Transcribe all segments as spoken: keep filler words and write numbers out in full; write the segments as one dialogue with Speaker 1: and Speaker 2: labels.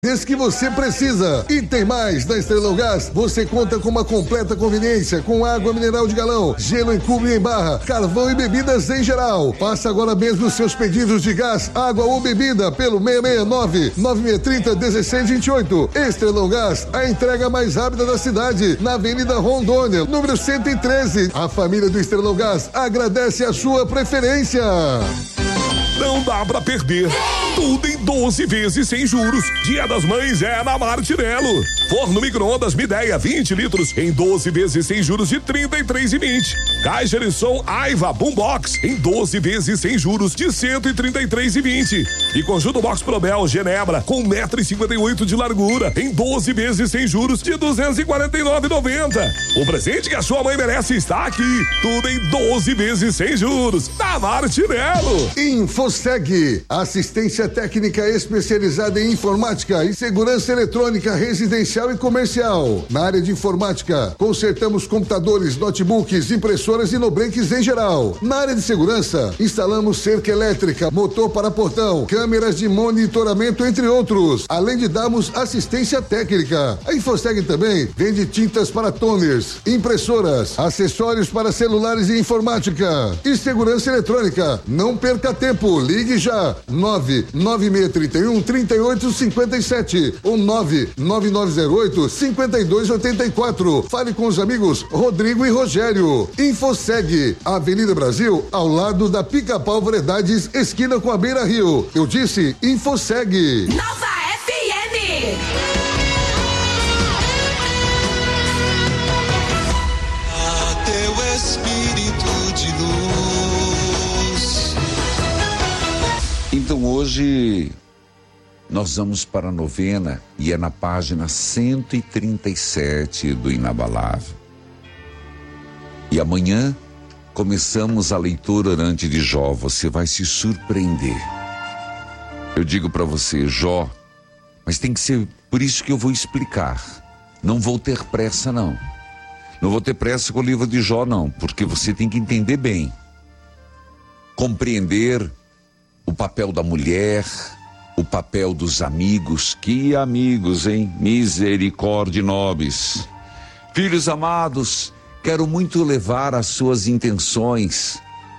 Speaker 1: Esse que você precisa. E tem mais, na Estrelão Gás, você conta com uma completa conveniência, com água mineral de galão, gelo em cubo e em barra, carvão e bebidas em geral. Faça agora mesmo os seus pedidos de gás, água ou bebida pelo seis seis nove, nove seis três zero, um seis dois oito. Estrelão Gás, a entrega mais rápida da cidade, na Avenida Rondônia, número cento e treze. A família do Estrelão Gás agradece a sua preferência.
Speaker 2: Não dá pra perder. Tudo em doze vezes sem juros. Dia das Mães é na Martinello. Forno micro-ondas Midea vinte litros em doze vezes sem juros de trinta e três reais e vinte. Caixa de som Aiva Boombox em doze vezes sem juros de cento e trinta e três reais e vinte. E conjunto Box Probel Genebra com um metro e cinquenta e oito de largura em doze vezes sem juros de duzentos e quarenta e nove reais e noventa centavos. O presente que a sua mãe merece está aqui. Tudo em doze vezes sem juros. Na Martinello.
Speaker 1: InfoSeg, assistência técnica especializada em informática e segurança eletrônica residencial e comercial. Na área de informática, consertamos computadores, notebooks, impressoras e notebooks em geral. Na área de segurança, instalamos cerca elétrica, motor para portão, câmeras de monitoramento, entre outros. Além de darmos assistência técnica. A InfoSeg também vende tintas para toners, impressoras, acessórios para celulares e informática. E segurança eletrônica. Não perca tempo, ligue já. nove nove seis três um, três oito cinco sete ou nove nove nove zero oito, cinco dois oito quatro. Fale com os amigos Rodrigo e Rogério. InfoSeg, Avenida Brasil, ao lado da Pica-Pau Variedades, esquina com a Beira Rio. Eu disse InfoSeg.
Speaker 3: Nova F M.
Speaker 4: A teu espírito de luz.
Speaker 5: Então hoje nós vamos para a novena e é na página cento e trinta e sete do Inabalável. E amanhã começamos a leitura orante de Jó. Você vai se surpreender. Eu digo para você, Jó, mas tem que ser por isso que eu vou explicar. Não vou ter pressa não. Não vou ter pressa com o livro de Jó não, porque você tem que entender bem. Compreender o papel da mulher, o papel dos amigos. Que amigos, hein? Misericórdia nobis. Filhos amados, quero muito levar as suas intenções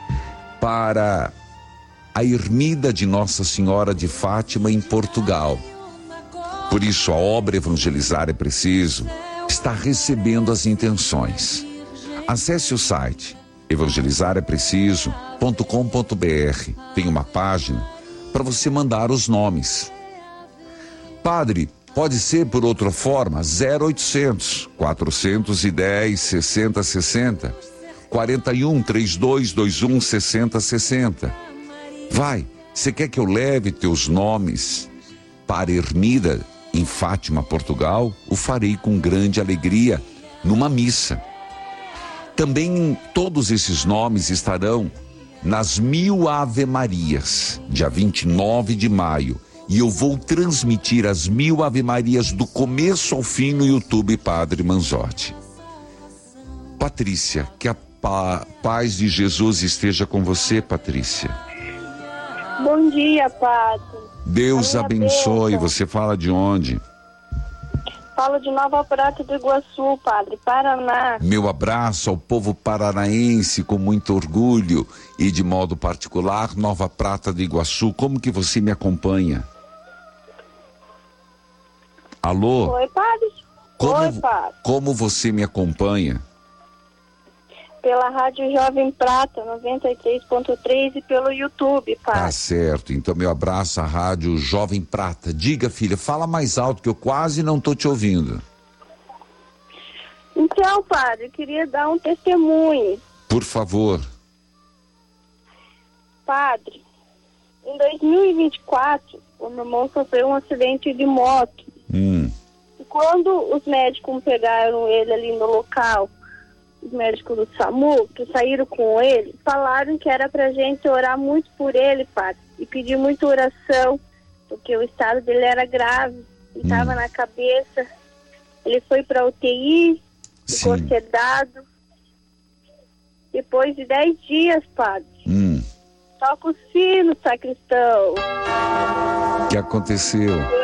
Speaker 5: para a ermida de Nossa Senhora de Fátima em Portugal. Por isso a obra Evangelizar é Preciso está recebendo as intenções. Acesse o site evangelizar é preciso ponto com ponto br. Tem uma página para você mandar os nomes. Padre, pode ser por outra forma? zero oitocentos, quatrocentos e dez, sessenta sessenta, quarenta e um, trinta e dois, vinte e um, sessenta sessenta. Vai, você quer que eu leve teus nomes para a ermida em Fátima, Portugal? O farei com grande alegria numa missa. Também todos esses nomes estarão nas mil Ave-Marias, dia vinte e nove de maio. E eu vou transmitir as mil Ave-Marias do começo ao fim no YouTube Padre Manzotti. Patrícia, que a pa- paz de Jesus esteja com você, Patrícia.
Speaker 6: Bom dia, Padre.
Speaker 5: Deus abençoe.
Speaker 6: Bênção.
Speaker 5: Você fala de onde?
Speaker 6: Falo de Nova Prata do Iguaçu, Padre, Paraná.
Speaker 5: Meu abraço ao povo paranaense com muito orgulho e de modo particular, Nova Prata do Iguaçu. Como que você me acompanha? Alô?
Speaker 6: Oi, Padre.
Speaker 5: Como,
Speaker 6: Oi, Padre.
Speaker 5: como você me acompanha?
Speaker 6: Pela Rádio Jovem Prata, noventa e três ponto três e pelo YouTube, Padre.
Speaker 5: Tá certo, então meu abraço à Rádio Jovem Prata. Diga, filha, fala mais alto que eu quase não tô te ouvindo.
Speaker 6: Então, Padre, eu queria dar um testemunho.
Speaker 5: Por favor.
Speaker 6: Padre, em dois mil e vinte e quatro, o meu irmão sofreu um acidente de moto.
Speaker 5: Hum.
Speaker 6: E quando os médicos pegaram ele ali no local, os médicos do SAMU, que saíram com ele, falaram que era pra gente orar muito por ele, Padre, e pedir muita oração, porque o estado dele era grave, ele estava
Speaker 5: hum.
Speaker 6: na cabeça. Ele foi pra U T I, ficou
Speaker 5: Sim.
Speaker 6: sedado. Depois de dez dias, Padre,
Speaker 5: Hum.
Speaker 6: toca o sino, sacristão.
Speaker 5: O que aconteceu?